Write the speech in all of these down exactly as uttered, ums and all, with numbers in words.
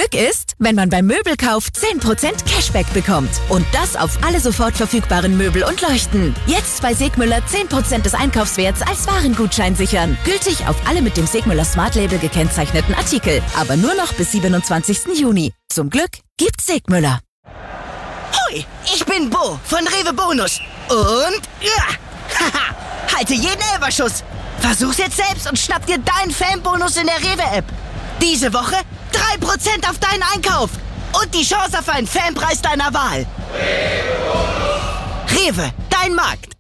Glück ist, wenn man beim Möbelkauf zehn Prozent Cashback bekommt. Und das auf alle sofort verfügbaren Möbel und Leuchten. Jetzt bei Segmüller zehn Prozent des Einkaufswerts als Warengutschein sichern. Gültig auf alle mit dem Segmüller Smart Label gekennzeichneten Artikel. Aber nur noch bis siebenundzwanzigsten Juni. Zum Glück gibt's Segmüller. Hoi, ich bin Bo von Rewe Bonus. Und ja, haha, halte jeden Elberschuss. Versuch's jetzt selbst und schnapp dir deinen Fanbonus in der Rewe-App. Diese Woche drei Prozent auf deinen Einkauf. Und die Chance auf einen Fanpreis deiner Wahl. Rewe, dein Markt.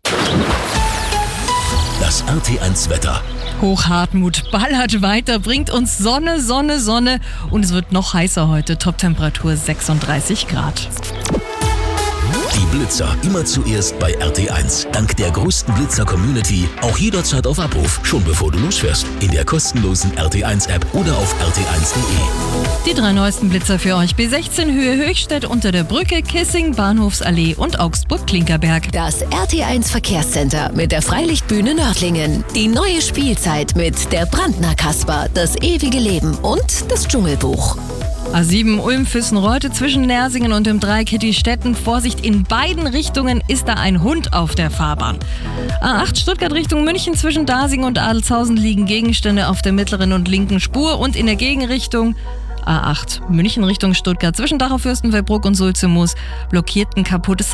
Das R T eins Wetter. Hochhartmut ballert weiter, bringt uns Sonne, Sonne, Sonne und es wird noch heißer heute. Toptemperatur sechsunddreißig Grad. Die Blitzer immer zuerst bei R T eins. Dank der größten Blitzer-Community auch jederzeit auf Abruf, schon bevor du losfährst. In der kostenlosen R T eins App oder auf r t eins punkt de. Die drei neuesten Blitzer für euch. B sechzehn Höhe Höchstädt unter der Brücke, Kissing, Bahnhofsallee und Augsburg-Klinkerberg. Das R T eins Verkehrscenter mit der Freilichtbühne Nördlingen. Die neue Spielzeit mit der Brandner Kasper, das ewige Leben und das Dschungelbuch. A sieben Ulm-Füssen-Reutte zwischen Nersingen und dem Dreieck Hitti-Stetten. Vorsicht, in beiden Richtungen ist da ein Hund auf der Fahrbahn. A acht Stuttgart Richtung München zwischen Dasing und Adelshausen liegen Gegenstände auf der mittleren und linken Spur. Und in der Gegenrichtung A acht München Richtung Stuttgart zwischen Dachau-Fürstenfeldbruck und Sulzemoos blockiert ein kaputtes